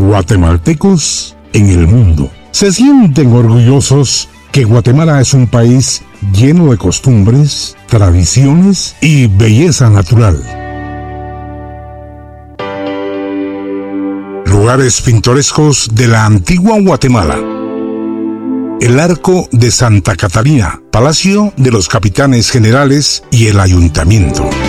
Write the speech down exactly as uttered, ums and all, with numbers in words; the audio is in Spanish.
guatemaltecos en el mundo se sienten orgullosos que Guatemala es un país lleno de costumbres, tradiciones y belleza natural. Lugares pintorescos de la antigua Guatemala. El Arco de Santa Catarina, Palacio de los Capitanes Generales y el Ayuntamiento.